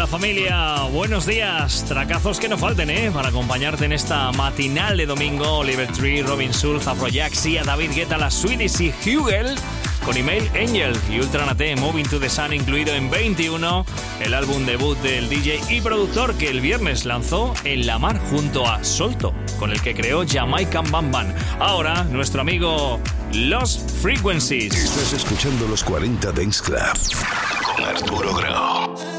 familia, buenos días. Tracazos que no falten, para acompañarte en esta matinal de domingo. Oliver Tree, Robin Schulz, Afrojack, Sia, David Guetta, La Swedish y Hugel con Email Angel y Ultranate, Moving to the Sun, incluido en 21, el álbum debut del DJ y productor que el viernes lanzó En la Mar junto a Solto, con el que creó Jamaican Bam Bam. Ahora, nuestro amigo Lost Frequencies. Estás escuchando los 40 Dance Club con Arturo Grau.